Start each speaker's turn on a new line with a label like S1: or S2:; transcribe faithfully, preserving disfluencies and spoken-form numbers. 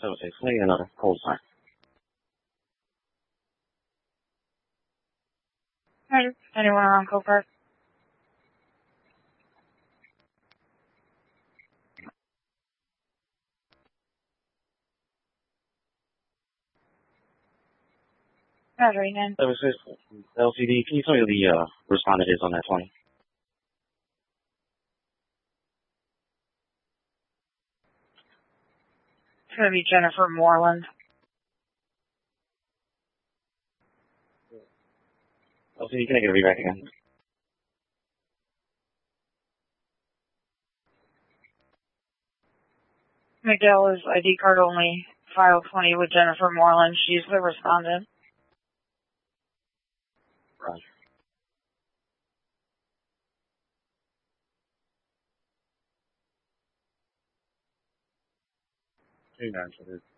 S1: seven six, can I get another cold sign?
S2: Hey, anyone around Copart? Roger, nine.
S1: seven six, L C D, can you tell me who the uh, respondent is on that twenty?
S2: It's gonna be Jennifer Moreland.
S1: L C D, can I get a read back again?
S2: McDowell is I D card only, file twenty with Jennifer Moreland. She's the respondent.
S1: Roger. Two nine, so